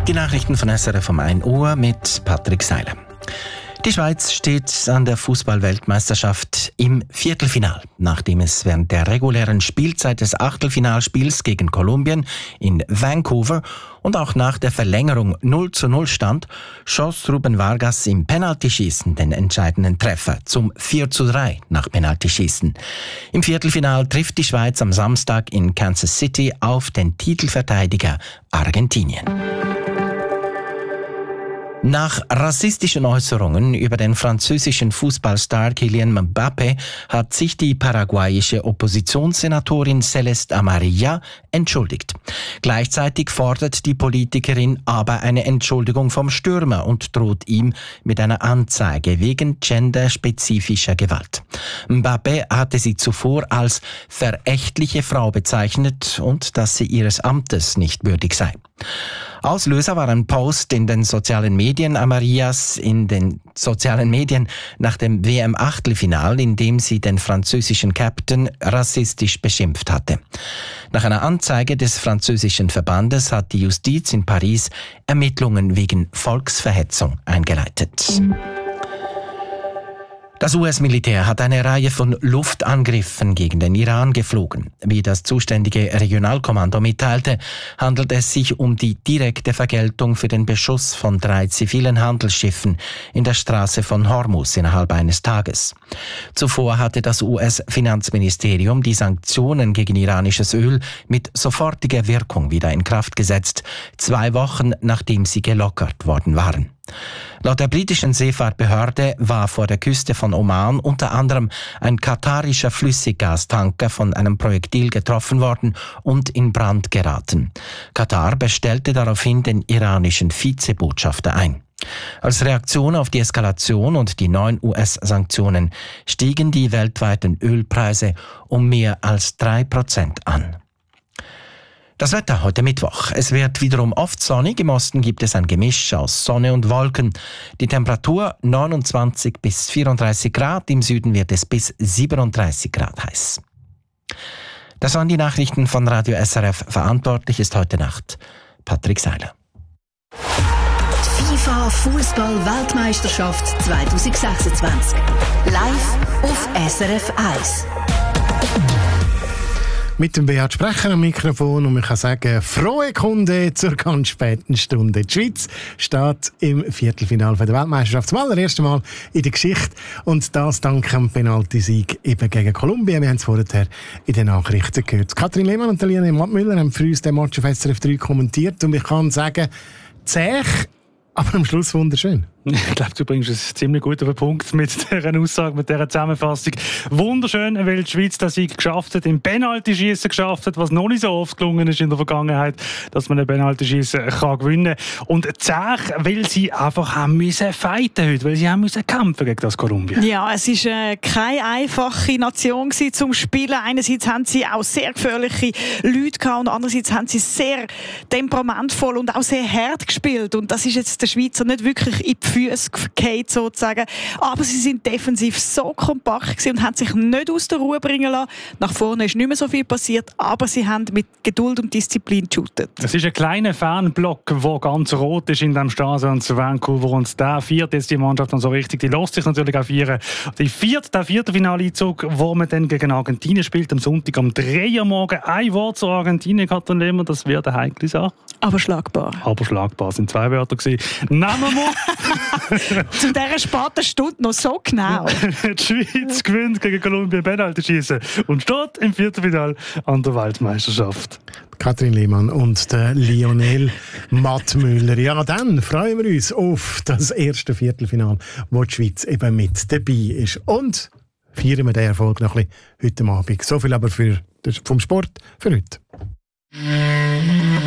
Die Nachrichten von SRF um 1 Uhr mit Patrick Seiler. Die Schweiz steht an der Fußball-Weltmeisterschaft im Viertelfinal. Nachdem es während der regulären Spielzeit des Achtelfinalspiels gegen Kolumbien in Vancouver und auch nach der Verlängerung 0:0 stand, schoss Ruben Vargas im Penaltyschießen den entscheidenden Treffer zum 4:3 nach Penaltyschießen. Im Viertelfinal trifft die Schweiz am Samstag in Kansas City auf den Titelverteidiger Argentinien. Nach rassistischen Äußerungen über den französischen Fußballstar Kylian Mbappé hat sich die paraguayische Oppositionssenatorin Celeste Amarilla entschuldigt. Gleichzeitig fordert die Politikerin aber eine Entschuldigung vom Stürmer und droht ihm mit einer Anzeige wegen genderspezifischer Gewalt. Mbappé hatte sie zuvor als verächtliche Frau bezeichnet und dass sie ihres Amtes nicht würdig sei. Auslöser war ein Post in den sozialen Medien Amarillas in den sozialen Medien nach dem WM-Achtelfinal, in dem sie den französischen Captain rassistisch beschimpft hatte. Nach einer Anzeige des französischen Verbandes hat die Justiz in Paris Ermittlungen wegen Volksverhetzung eingeleitet. Das US-Militär hat eine Reihe von Luftangriffen gegen den Iran geflogen. Wie das zuständige Regionalkommando mitteilte, handelt es sich um die direkte Vergeltung für den Beschuss von 3 zivilen Handelsschiffen in der Straße von Hormuz innerhalb eines Tages. Zuvor hatte das US-Finanzministerium die Sanktionen gegen iranisches Öl mit sofortiger Wirkung wieder in Kraft gesetzt, 2 Wochen nachdem sie gelockert worden waren. Laut der britischen Seefahrtbehörde war vor der Küste von Oman unter anderem ein katarischer Flüssiggastanker von einem Projektil getroffen worden und in Brand geraten. Katar bestellte daraufhin den iranischen Vizebotschafter ein. Als Reaktion auf die Eskalation und die neuen US-Sanktionen stiegen die weltweiten Ölpreise um mehr als 3% an. Das Wetter heute Mittwoch. Es wird wiederum oft sonnig. Im Osten gibt es ein Gemisch aus Sonne und Wolken. Die Temperatur 29 bis 34 Grad. Im Süden wird es bis 37 Grad heiß. Das waren die Nachrichten von Radio SRF. Verantwortlich ist heute Nacht Patrick Seiler. FIFA Fußball-Weltmeisterschaft 2026. Live auf SRF 1. Mit dem Beat Sprecher am Mikrofon und man kann sagen, frohe Kunde zur ganz späten Stunde. Die Schweiz steht im Viertelfinale der Weltmeisterschaft zum allerersten Mal in der Geschichte und das dank dem Penaltysieg eben gegen Kolumbien. Wir haben es vorher in den Nachrichten gehört. Katrin Lehmann und Liane Mattmüller haben für uns den Match auf SRF 3 kommentiert und ich kann sagen, zäh, aber am Schluss wunderschön. Ich glaube, du bringst es ziemlich gut auf den Punkt mit dieser Aussage, mit dieser Zusammenfassung. Wunderschön, weil die Schweiz das Sieg geschafft hat, im Penaltyschießen geschafft hat, was noch nicht so oft gelungen ist in der Vergangenheit, dass man ein Penaltyschießen kann gewinnen kann. Und zäh, weil sie einfach haben müssen fighten heute, weil sie haben müssen kämpfen gegen das Kolumbien. Ja, es war keine einfache Nation zum Spielen. Einerseits haben sie auch sehr gefährliche Leute gehabt und andererseits haben sie sehr temperamentvoll und auch sehr hart gespielt. Und das ist jetzt der Schweizer nicht wirklich in die Füße gefallen, sozusagen. Aber sie sind defensiv so kompakt gewesen und haben sich nicht aus der Ruhe bringen lassen. Nach vorne ist nicht mehr so viel passiert, aber sie haben mit Geduld und Disziplin geshootet. Es ist ein kleiner Fanblock, der ganz rot ist in dem Stadion zu Vancouver. Und der feiert jetzt die Mannschaft dann so richtig. Die lässt sich natürlich auch feiern. Der vierte Finaleinzug, wo man dann gegen Argentinien spielt, am Sonntag am 3 Uhr morgen. Ein Wort zu Argentinien, Katrin Lehmann, das wird eine heikle Sache. Aber schlagbar. Aber schlagbar, sind 2 Wörter gewesen. Nehmen wir zu dieser späten Stunde noch so genau. Die Schweiz gewinnt gegen Kolumbien Penaltyschießen und steht im Viertelfinale an der Weltmeisterschaft. Katrin Lehmann und der Lionel Mattmüller. Ja, dann freuen wir uns auf das erste Viertelfinale, wo die Schweiz eben mit dabei ist. Und feiern wir den Erfolg noch ein bisschen heute Abend. So viel aber vom Sport für heute.